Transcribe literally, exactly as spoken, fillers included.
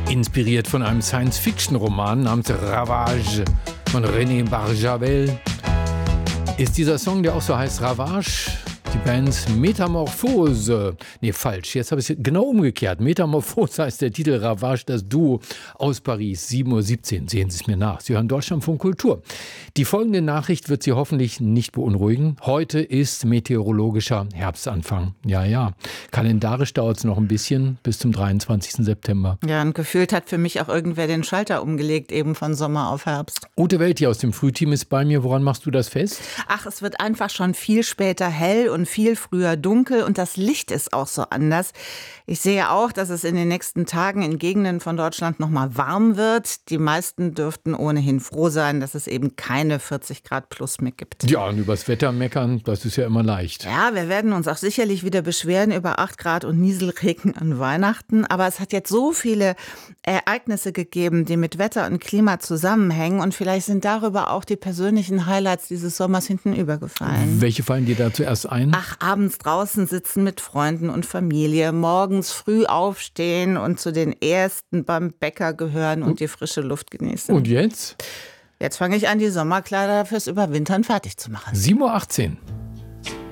Inspiriert von einem Science-Fiction-Roman namens Ravage von René Barjavel ist dieser Song, der auch so heißt, Ravage. Die Bands Metamorphose. Nee, falsch. Jetzt habe ich es genau umgekehrt. Metamorphose heißt der Titel, Ravage, das Duo aus Paris. sieben Uhr siebzehn. Sehen Sie es mir nach. Sie hören Deutschlandfunk Kultur. Die folgende Nachricht wird Sie hoffentlich nicht beunruhigen. Heute ist meteorologischer Herbstanfang. Ja, ja. Kalendarisch dauert es noch ein bisschen bis zum dreiundzwanzigsten September. Ja, und gefühlt hat für mich auch irgendwer den Schalter umgelegt, eben von Sommer auf Herbst. Ute Welt hier aus dem Frühteam ist bei mir. Woran machst du das fest? Ach, es wird einfach schon viel später hell und viel früher dunkel und das Licht ist auch so anders. Ich sehe auch, dass es in den nächsten Tagen in Gegenden von Deutschland noch mal warm wird. Die meisten dürften ohnehin froh sein, dass es eben keine vierzig Grad plus mehr gibt. Ja, und übers Wetter meckern, das ist ja immer leicht. Ja, wir werden uns auch sicherlich wieder beschweren über acht Grad und Nieselregen an Weihnachten. Aber es hat jetzt so viele Ereignisse gegeben, die mit Wetter und Klima zusammenhängen. Und vielleicht sind darüber auch die persönlichen Highlights dieses Sommers hinten übergefallen. Welche fallen dir da zuerst ein? Ach, abends draußen sitzen mit Freunden und Familie, morgens früh aufstehen und zu den Ersten beim Bäcker gehören und die frische Luft genießen. Und jetzt? Jetzt fange ich an, die Sommerkleider fürs Überwintern fertig zu machen. sieben Uhr achtzehn.